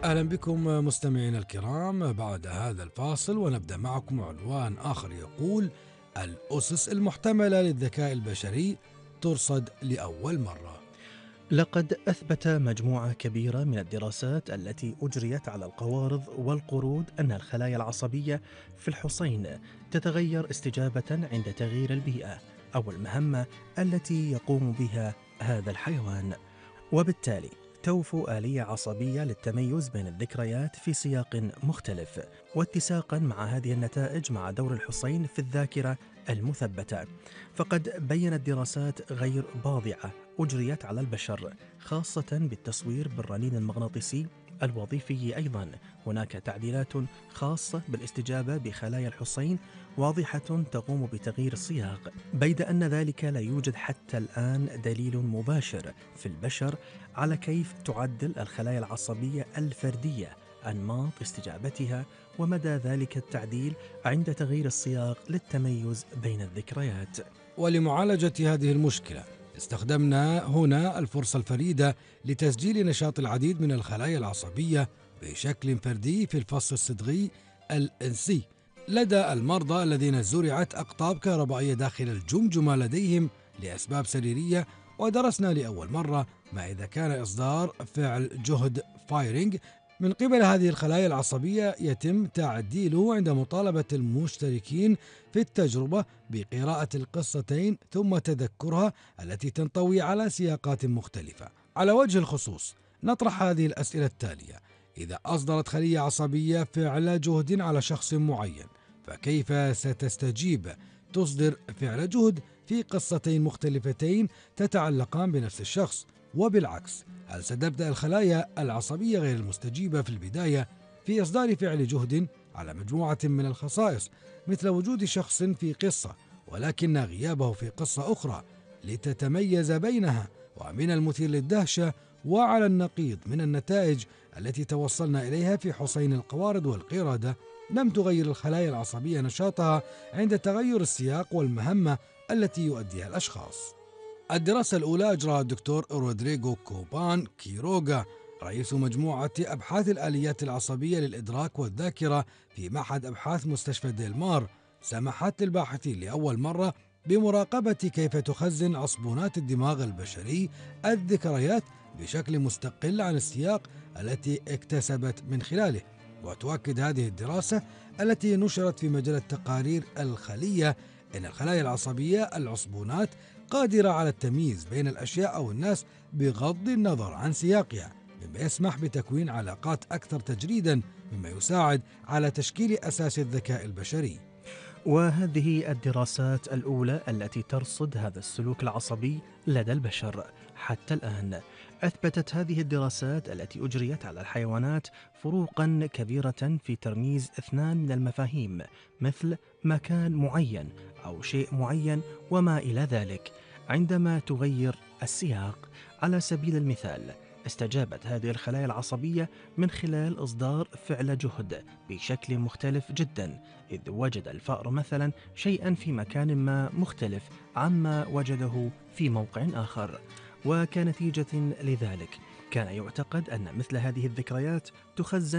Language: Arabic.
أهلا بكم مستمعينا الكرام بعد هذا الفاصل، ونبدأ معكم عنوان آخر يقول: الأسس المحتملة للذكاء البشري ترصد لأول مرة. لقد أثبت مجموعة كبيرة من الدراسات التي أجريت على القوارض والقرود أن الخلايا العصبية في الحصين تتغير استجابة عند تغيير البيئة أو المهمة التي يقوم بها هذا الحيوان، وبالتالي توفو آلية عصبية للتميز بين الذكريات في سياق مختلف، واتساقا مع هذه النتائج مع دور الحصين في الذاكرة المثبتة. فقد بينت دراسات غير باضعة أجريت على البشر، خاصة بالتصوير بالرنين المغناطيسي الوظيفي أيضا، هناك تعديلات خاصة بالاستجابة بخلايا الحصين واضحة تقوم بتغيير السياق، بيد أن ذلك لا يوجد حتى الآن دليل مباشر في البشر على كيف تعدل الخلايا العصبية الفردية أنماط استجابتها ومدى ذلك التعديل عند تغيير السياق للتميز بين الذكريات. ولمعالجة هذه المشكلة استخدمنا هنا الفرصة الفريدة لتسجيل نشاط العديد من الخلايا العصبية بشكل فردي في الفص الصدغي الإنسي لدى المرضى الذين زرعت أقطاب كهربائية داخل الجمجمة لديهم لأسباب سريرية. ودرسنا لأول مرة ما إذا كان إصدار فعل جهد فايرنج من قبل هذه الخلايا العصبية يتم تعديله عند مطالبة المشتركين في التجربة بقراءة القصتين ثم تذكرها، التي تنطوي على سياقات مختلفة. على وجه الخصوص نطرح هذه الأسئلة التالية: إذا أصدرت خلية عصبية فعل جهد على شخص معين، فكيف ستستجيب تصدر فعل جهد في قصتين مختلفتين تتعلقان بنفس الشخص؟ وبالعكس، هل ستبدأ الخلايا العصبية غير المستجيبة في البداية في إصدار فعل جهد على مجموعة من الخصائص، مثل وجود شخص في قصة ولكن غيابه في قصة أخرى، لتتميز بينها؟ ومن المثير للدهشة وعلى النقيض من النتائج التي توصلنا إليها في حصين القوارض والقردة، لم تغير الخلايا العصبية نشاطها عند تغير السياق والمهمة التي يؤديها الأشخاص. الدراسة الأولى أجراها الدكتور رودريغو كوبان كيروغا، رئيس مجموعة أبحاث الآليات العصبية للإدراك والذاكرة في معهد أبحاث مستشفى ديلمار. سمحت للباحثين لأول مرة بمراقبة كيف تخزن عصبونات الدماغ البشري الذكريات بشكل مستقل عن السياق التي اكتسبت من خلاله. وتؤكد هذه الدراسة التي نشرت في مجلة تقارير الخلية أن الخلايا العصبية العصبونات قادرة على التمييز بين الأشياء أو الناس بغض النظر عن سياقها، مما يسمح بتكوين علاقات أكثر تجريدا، مما يساعد على تشكيل أساس الذكاء البشري. وهذه الدراسات الأولى التي ترصد هذا السلوك العصبي لدى البشر. حتى الآن أثبتت هذه الدراسات التي أجريت على الحيوانات فروقا كبيرة في ترميز اثنان من المفاهيم، مثل مكان معين أو شيء معين وما إلى ذلك، عندما تغير السياق. على سبيل المثال، استجابت هذه الخلايا العصبية من خلال إصدار فعل جهد بشكل مختلف جدا، إذ وجد الفأر مثلا شيئا في مكان ما مختلف عما وجده في موقع آخر، وكنتيجة لذلك كان يعتقد أن مثل هذه الذكريات تخزن